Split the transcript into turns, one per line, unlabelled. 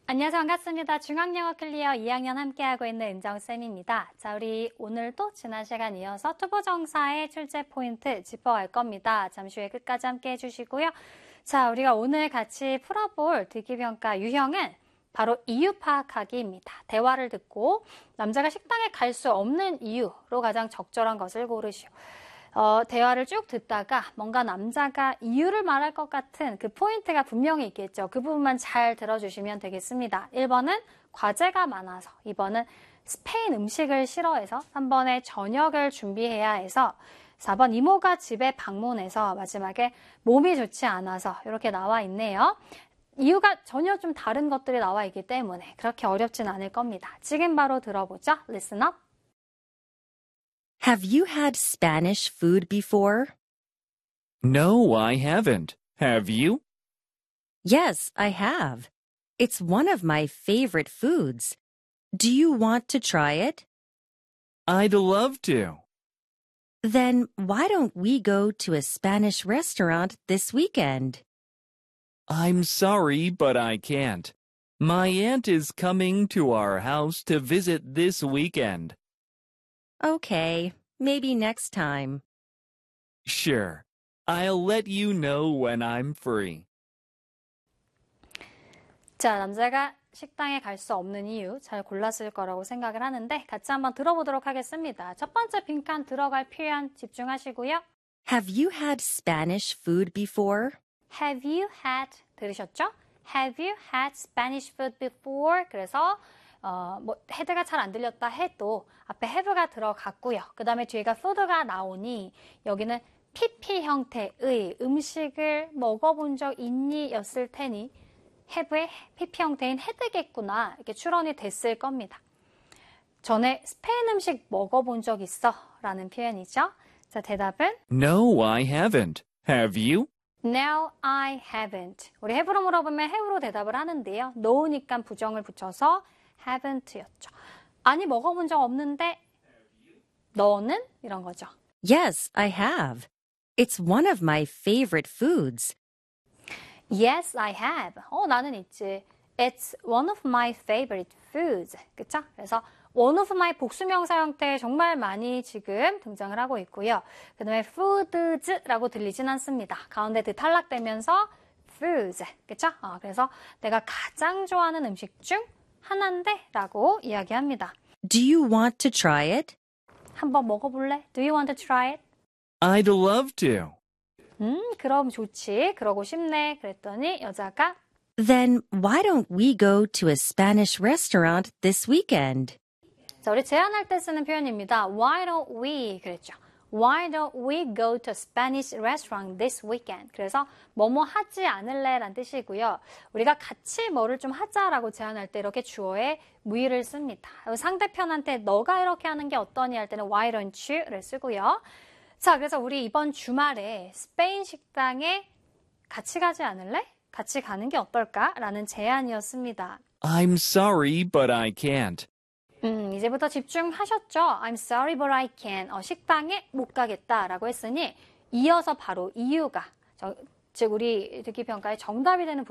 안녕하세요. 반갑습니다. 중앙영어 클리어 2학년 함께하고 있는 은정쌤입니다. 자, 우리 오늘도 지난 시간 이어서 투부정사의 출제 포인트 짚어갈 겁니다. 잠시 후에 끝까지 함께 해주시고요. 자, 우리가 오늘 같이 풀어볼 듣기평가 유형은 바로 이유 파악하기입니다. 대화를 듣고 남자가 식당에 갈 수 없는 이유로 가장 적절한 것을 고르시오. 대화를 쭉 듣다가 뭔가 남자가 이유를 말할 것 같은 그 포인트가 분명히 있겠죠. 그 부분만 잘 들어주시면 되겠습니다. 1번은 과제가 많아서, 2번은 스페인 음식을 싫어해서, 3번에 저녁을 준비해야 해서, 4번 이모가 집에 방문해서, 마지막에 몸이 좋지 않아서 이렇게 나와 있네요. 이유가 전혀 좀 다른 것들이 나와 있기 때문에 그렇게 어렵진 않을 겁니다. 지금 바로 들어보죠. Listen up.
Have you had Spanish food before?
No, I haven't. Have you?
Yes, I have. It's one of my favorite foods. Do you want to try it?
I'd love to.
Then why don't we go to a Spanish restaurant this weekend?
I'm sorry, but I can't. My aunt is coming to our house to visit this weekend.
Okay, maybe next time.
Sure. I'll let you know when I'm free.
자, 남자가 식당에 갈 수 없는 이유 잘 골랐을 거라고 생각을 하는데 같이 한번 들어보도록 하겠습니다. 첫 번째 빈칸 들어갈 표현 집중하시고요.
Have you had Spanish food before?
Have you had 들으셨죠? Have you had Spanish food before? 그래서 had가 잘 안 들렸다 해도 앞에 have가 들어갔고요. 그 다음에 뒤에가 food가 나오니 여기는 PP 형태의 음식을 먹어본 적 있니? 였을 테니 have의 PP 형태인 had겠구나 이렇게 추론이 됐을 겁니다. 전에 스페인 음식 먹어본 적 있어? 라는 표현이죠. 자, 대답은
No, I haven't. Have you?
No, I haven't. 우리 have로 물어보면 have로 대답을 하는데요. no니까 부정을 붙여서 haven't였죠. 아니, 먹어본 적 없는데 너는? 이런 거죠.
Yes, I have. It's one of my favorite foods.
Yes, I have. 나는 있지. It's one of my favorite foods. 그쵸? 그래서 one of my 복수명사 형태 정말 많이 지금 등장을 하고 있고요. 그 다음에 foods라고 들리진 않습니다. 가운데 드 탈락되면서 foods. 그쵸? 그래서 내가 가장 좋아하는 음식 중 하나인데 라고 이야기합니다.
Do you want to try it?
한번 먹어볼래? Do you want to try it?
I'd love to.
그럼 좋지. 그러고 싶네. 그랬더니 여자가
Then why don't we go to a Spanish restaurant this weekend?
자, 우리 제안할 때 쓰는 표현입니다. Why don't we? 그랬죠. Why don't we go to a Spanish restaurant this weekend? 그래서 뭐뭐 하지 않을래? 라는 뜻이고요. 우리가 같이 뭐를 좀 하자라고 제안할 때 이렇게 주어에 we를 씁니다. 상대편한테 너가 이렇게 하는 게 어떠니? 할 때는 why don't you?를 쓰고요. 자, 그래서 우리 이번 주말에 스페인 식당에 같이 가지 않을래? 같이 가는 게 어떨까? 라는 제안이었습니다.
I'm sorry, but I can't.
이제부터 집중하셨죠? I'm sorry, but I can't. 식당에 못 가겠다라고 했으니 이어서 바로 이유가, 즉 우리 듣기평가의 정답이 되는